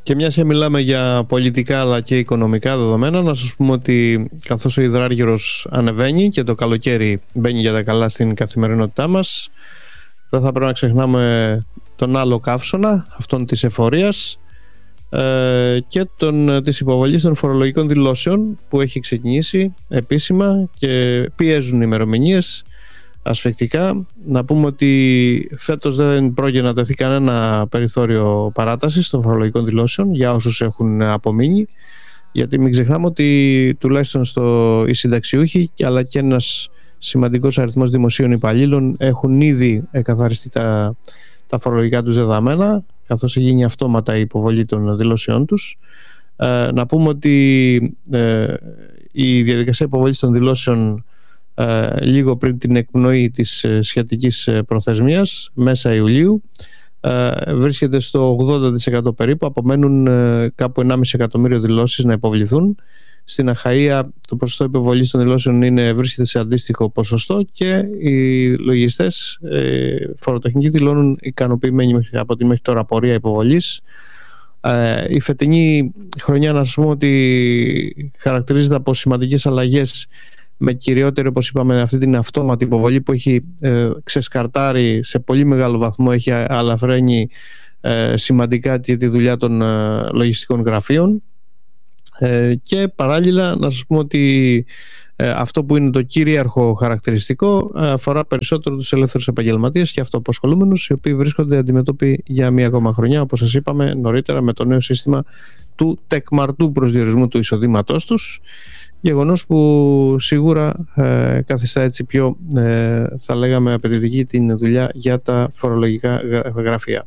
Και μιας και μιλάμε για πολιτικά αλλά και οικονομικά δεδομένα, να σας πούμε ότι καθώς ο υδράργυρος ανεβαίνει και το καλοκαίρι μπαίνει για τα καλά στην καθημερινότητά μας, δεν θα πρέπει να ξεχνάμε τον άλλο καύσωνα, αυτόν της εφορίας, και της υποβολής των φορολογικών δηλώσεων που έχει ξεκινήσει επίσημα και πιέζουν ημερομηνίες ασφεκτικά. Να πούμε ότι φέτος δεν πρόκειται να τεθεί κανένα περιθώριο παράτασης των φορολογικών δηλώσεων για όσους έχουν απομείνει, γιατί μην ξεχνάμε ότι τουλάχιστον οι συνταξιούχοι αλλά και ένας σημαντικός αριθμός δημοσίων υπαλλήλων έχουν ήδη εκαθαριστεί τα φορολογικά τους δεδομένα, καθώς έχει γίνει αυτόματα η υποβολή των δηλώσεών τους. Να πούμε ότι η διαδικασία υποβολής των δηλώσεων λίγο πριν την εκπνοή της σχετικής προθεσμίας, μέσα Ιουλίου, βρίσκεται στο 80% περίπου. Απομένουν κάπου 1,5 εκατομμύριο δηλώσεις να υποβληθούν. Στην Αχαΐα το ποσοστό υποβολής των δηλώσεων βρίσκεται σε αντίστοιχο ποσοστό και οι λογιστές φοροτεχνικοί δηλώνουν ικανοποιημένοι από τη μέχρι τώρα πορεία υποβολής. Η φετινή χρονιά, να σας πούμε ότι χαρακτηρίζεται από σημαντικές αλλαγές, με κυριότερη, όπως είπαμε, αυτή την αυτόματη υποβολή που έχει ξεσκαρτάρει σε πολύ μεγάλο βαθμό, έχει αλαφραίνει σημαντικά τη δουλειά των λογιστικών γραφείων. Και παράλληλα να σας πούμε ότι αυτό που είναι το κυρίαρχο χαρακτηριστικό αφορά περισσότερο τους ελεύθερους επαγγελματίες και αυτοαπασχολούμενους, οι οποίοι βρίσκονται αντιμετώπιοι για μία ακόμα χρονιά, όπως σας είπαμε νωρίτερα, με το νέο σύστημα του τεκμαρτού προσδιορισμού του εισοδήματός τους, γεγονός που σίγουρα καθιστά έτσι πιο, θα λέγαμε, απαιτητική την δουλειά για τα φορολογικά γραφεία.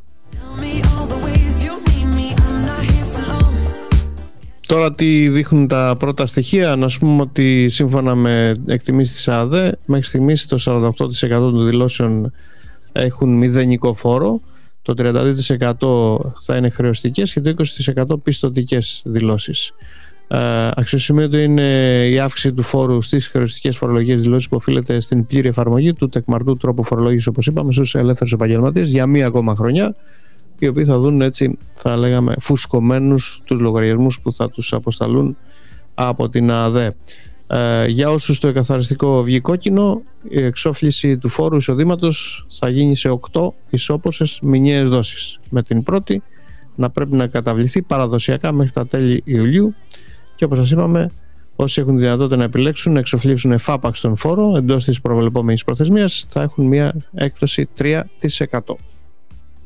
Τώρα τι δείχνουν τα πρώτα στοιχεία? Να πούμε ότι σύμφωνα με εκτιμήσεις της ΑΔΕ, μέχρι στιγμής το 48% των δηλώσεων έχουν μηδενικό φόρο, το 32% θα είναι χρεωστικές και το 20% πιστωτικές δηλώσεις. Αξιοσημείωτο είναι η αύξηση του φόρου στις χρεωστικές φορολογικές δηλώσεις που οφείλεται στην πλήρη εφαρμογή του τεκμαρτού τρόπου φορολόγησης, όπως είπαμε, στους ελεύθερους επαγγελματίες για μία ακόμα χρονιά, οι οποίοι θα δουν, έτσι θα λέγαμε, φουσκωμένους τους λογαριασμούς που θα τους αποσταλούν από την ΑΔΕ. Για όσους το εκαθαριστικό βγει κόκκινο, η εξόφληση του φόρου εισοδήματος θα γίνει σε 8 ισόποσες μηνιαίες δόσεις, με την πρώτη να πρέπει να καταβληθεί παραδοσιακά μέχρι τα τέλη Ιουλίου. Και όπως σας είπαμε, όσοι έχουν δυνατότητα να επιλέξουν να εξοφλήσουν εφάπαξ τον φόρο εντός της προβλεπόμενης προθεσμίας, θα έχουν μια έκπτωση 3%.